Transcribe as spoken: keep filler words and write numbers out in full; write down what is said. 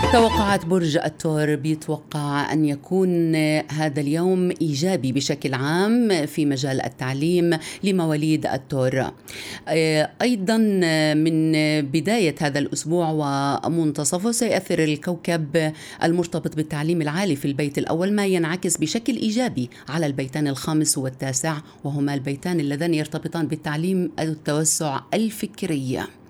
توقعات برج الثور بيتوقع أن يكون هذا اليوم إيجابي بشكل عام في مجال التعليم لمواليد الثور. أيضا من بداية هذا الأسبوع ومنتصفه سيأثر الكوكب المرتبط بالتعليم العالي في البيت الأول، ما ينعكس بشكل إيجابي على البيتان الخامس والتاسع، وهما البيتان اللذان يرتبطان بالتعليم التوسع الفكري.